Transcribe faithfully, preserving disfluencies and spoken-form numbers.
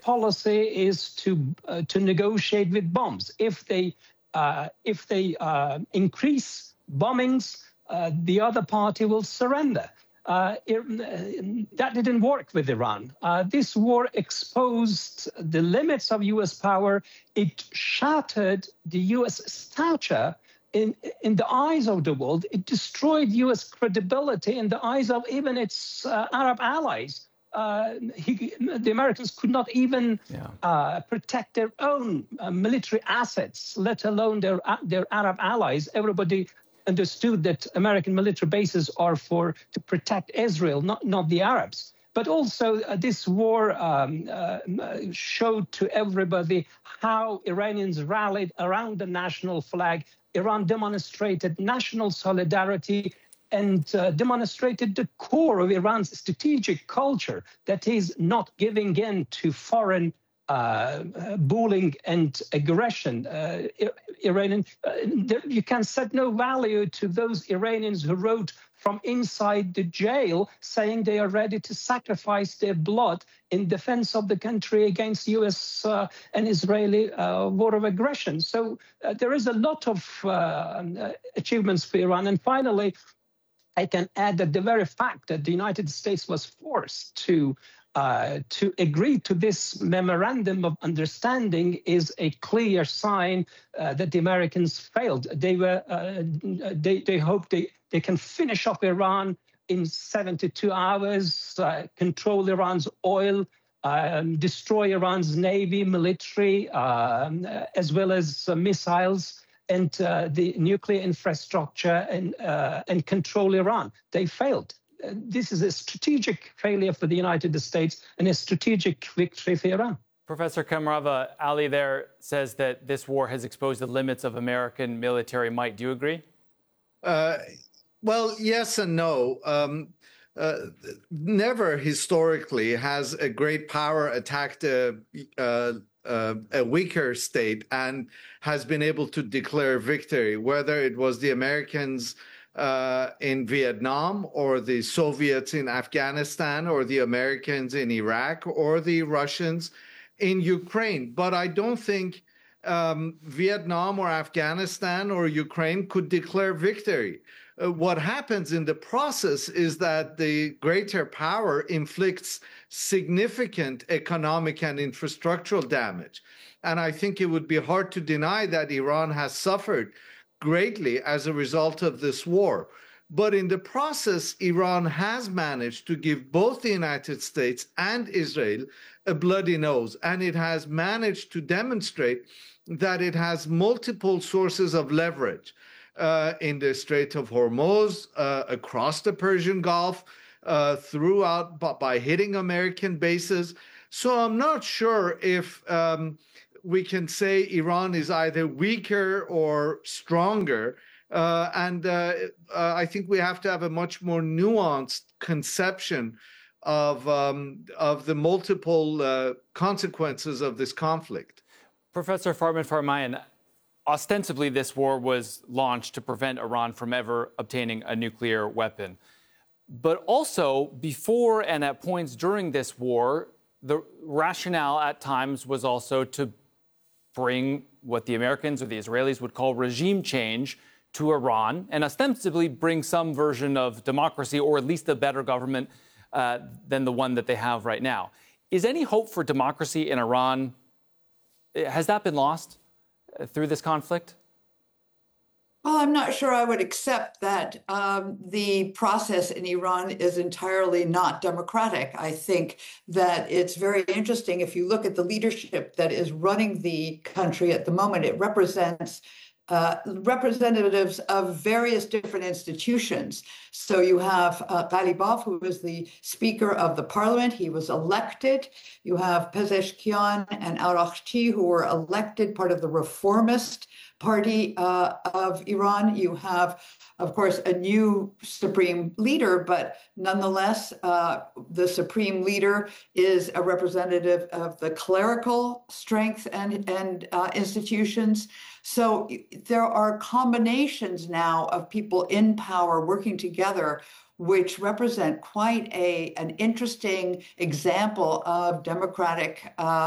policy is to uh, to negotiate with bombs. If they uh, if they uh, increase bombings, uh, the other party will surrender. Uh, it, that didn't work with Iran. Uh, this war exposed the limits of U S power. It shattered the U S stature in, in the eyes of the world. It destroyed U S credibility in the eyes of even its uh, Arab allies. Uh, he, the Americans could not even yeah. uh, protect their own uh, military assets, let alone their, their Arab allies. Everybody understood that American military bases are for to protect Israel, not, not the Arabs. But also uh, this war um, uh, showed to everybody how Iranians rallied around the national flag. Iran demonstrated national solidarity and uh, demonstrated the core of Iran's strategic culture, that is not giving in to foreign Uh, uh, bullying and aggression. Uh, Iranian, uh, there, you can set no value to those Iranians who wrote from inside the jail saying they are ready to sacrifice their blood in defense of the country against U S uh, and Israeli uh, war of aggression. So uh, there is a lot of uh, achievements for Iran. And finally, I can add that the very fact that the United States was forced to Uh, to agree to this memorandum of understanding is a clear sign uh, that the Americans failed. They were, uh, they, they hope they, they can finish off Iran in seventy-two hours, uh, control Iran's oil, um, destroy Iran's navy, military, um, as well as uh, missiles and uh, the nuclear infrastructure, and, uh, and control Iran. They failed. This is a strategic failure for the United States and a strategic victory for Iran. Professor Kamarava, Ali there says that this war has exposed the limits of American military might. Do you agree? Uh, well, yes and no. Um, uh, never historically has a great power attacked a, uh, uh, a weaker state and has been able to declare victory, whether it was the Americans Uh, in Vietnam, or the Soviets in Afghanistan, or the Americans in Iraq, or the Russians in Ukraine. But I don't think um, Vietnam or Afghanistan or Ukraine could declare victory. Uh, what happens in the process is that the greater power inflicts significant economic and infrastructural damage. And I think it would be hard to deny that Iran has suffered greatly as a result of this war. But in the process, Iran has managed to give both the United States and Israel a bloody nose, and it has managed to demonstrate that it has multiple sources of leverage uh, in the Strait of Hormuz, uh, across the Persian Gulf, uh, throughout by hitting American bases. So I'm not sure if um, we can say Iran is either weaker or stronger. Uh, and uh, uh, I think we have to have a much more nuanced conception of, um, of the multiple uh, consequences of this conflict. Professor Farman Farahmand, ostensibly this war was launched to prevent Iran from ever obtaining a nuclear weapon. But also, before and at points during this war, the rationale at times was also to bring what the Americans or the Israelis would call regime change to Iran, and ostensibly bring some version of democracy, or at least a better government uh, than the one that they have right now. Is any hope for democracy in Iran, has that been lost uh, through this conflict? Well, I'm not sure I would accept that um, the process in Iran is entirely not democratic. I think that it's very interesting. If you look at the leadership that is running the country at the moment, it represents uh, representatives of various different institutions. So you have uh, Ghalibaf, who is the Speaker of the Parliament. He was elected. You have Pezeshkian and Araghchi, who were elected, part of the reformist party uh, of Iran. You have, of course, a new supreme leader, but nonetheless, uh, the supreme leader is a representative of the clerical strength and, and uh, institutions. So there are combinations now of people in power working together, which represent quite a, an interesting example of democratic uh,